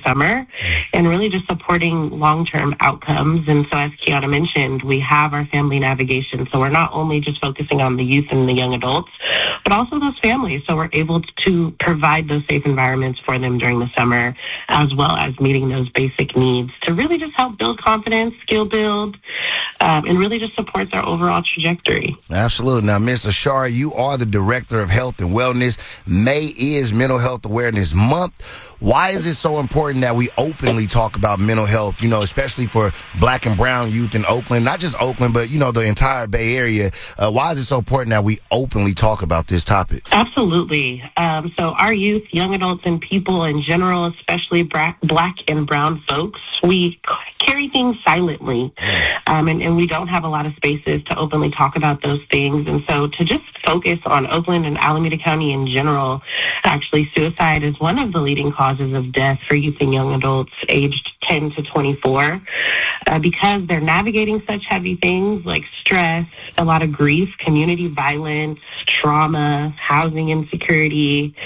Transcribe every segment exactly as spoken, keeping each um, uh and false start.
summer and really just supporting long-term outcomes. And so as Kiana mentioned, we have our family navigation. So we're not only just focusing on the youth and the young adults, but also those families. So we're able to provide those safe environments for them during the summer, as well as meeting those basic needs to really just help build confidence, skill build, um, and really just supports our overall trajectory. Absolutely. Now, Miz Ashara, you are the Director of Health and Wellness. May is Mental Health Awareness Month. Why is it so important that we openly talk about mental health, you know, especially for black and brown youth in Oakland, not just Oakland, but, you know, the entire Bay Area? Uh, why is it so important that we openly talk about this topic? Absolutely. Um, so our youth, young adults, and people in general, especially black, black and brown folks, we carry things silently, um, and, and we don't have a lot of spaces to openly talk about those things. And so to just focus on Oakland and Alameda County in general, actually suicide is one of the leading causes of death for youth and young adults aged ten to twenty-four, uh, because they're navigating such heavy things like stress, a lot of grief, community violence, trauma, housing insecurity,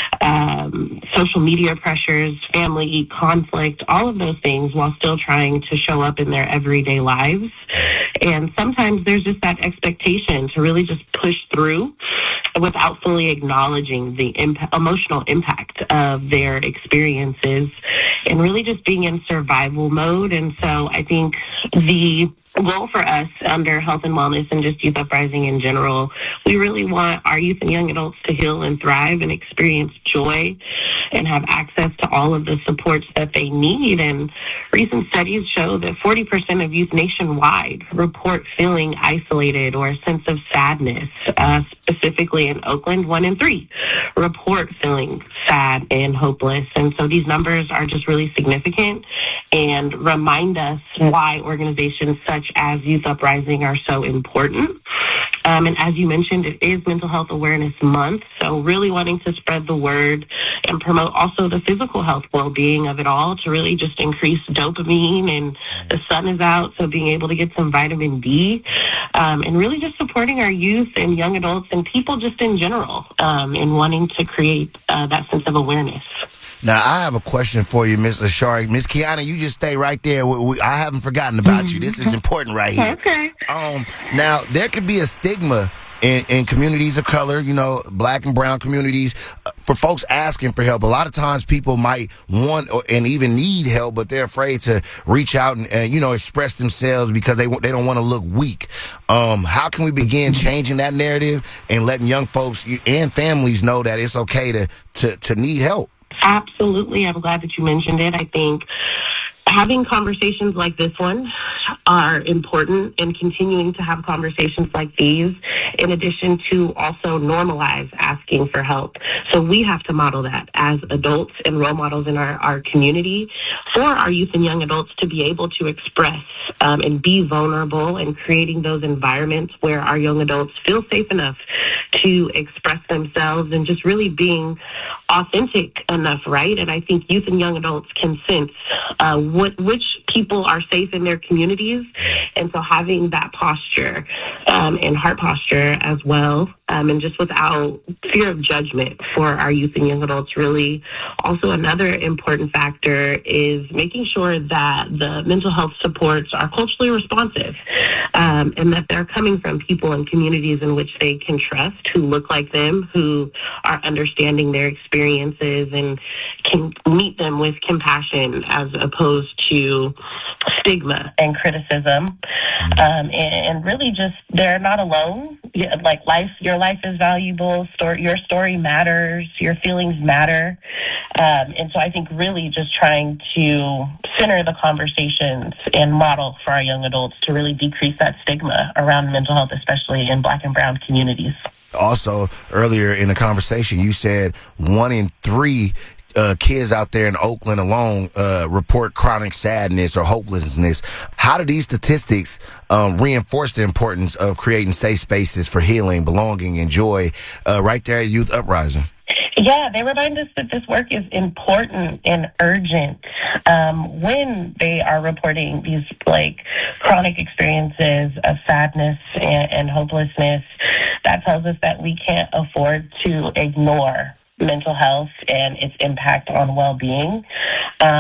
um, social media pressures, family conflict, all of those things, while still trying to show up in their everyday lives. And sometimes there's just that expectation to really just push through without fully acknowledging the imp- emotional impact of their experiences and really just being in survival mode. And so I think the goal for us under Health and Wellness and just Youth Uprising in general, we really want our youth and young adults to heal and thrive and experience joy and have access to all of the supports that they need. And recent studies show that forty percent of youth nationwide report feeling isolated or a sense of sadness. Uh, specifically in Oakland, one in three report feeling sad and hopeless. And so these numbers are just really significant and remind us why organizations such as Youth Uprising are so important. Um, and as you mentioned, it is Mental Health Awareness Month, so really wanting to spread the word and promote also the physical health well-being of it all to really just increase dopamine, and the sun is out, so being able to get some vitamin D, um, and really just supporting our youth and young adults and people just in general, um, and wanting to create uh, that sense of awareness. Now, I have a question for you, Miz Ashara. Miz Kiana, you just stay right there. We, we, I haven't forgotten about mm-hmm. you. This is important right here. Okay. Um, now, there could be a stigma in, in communities of color, you know, black and brown communities, uh, for folks asking for help. A lot of times people might want or, and even need help, but they're afraid to reach out and, and you know, express themselves because they they don't want to look weak. Um, how can we begin changing that narrative and letting young folks and families know that it's okay to to, to need help? Absolutely. I'm glad that you mentioned it. I think having conversations like this one are important, and continuing to have conversations like these, in addition to also normalize asking for help. So we have to model that as adults and role models in our, our community for our youth and young adults to be able to express um, and be vulnerable, and creating those environments where our young adults feel safe enough to express themselves and just really being authentic enough, right? And I think youth and young adults can sense uh, what which people are safe in their communities, and so having that posture um, and heart posture as well, um, and just without fear of judgment for our youth and young adults. Really, also another important factor is making sure that the mental health supports are culturally responsive, um, and that they're coming from people and communities in which they can trust, who look like them, who are understanding their experiences and can meet them with compassion as opposed to stigma and criticism. Um, and, and really just, they're not alone. Yeah, like life, your life is valuable. Story, your story matters. Your feelings matter. Um, and so I think really just trying to center the conversations and model for our young adults to really decrease that stigma around mental health, especially in black and brown communities. Also, earlier in the conversation, you said one in three uh, kids out there in Oakland alone uh, report chronic sadness or hopelessness. How do these statistics um, reinforce the importance of creating safe spaces for healing, belonging, and joy uh, right there at Youth Uprising? Yeah, they remind us that this work is important and urgent. Um, when they are reporting these like chronic experiences of sadness and, and hopelessness, that tells us that we can't afford to ignore mental health and its impact on well-being. Um,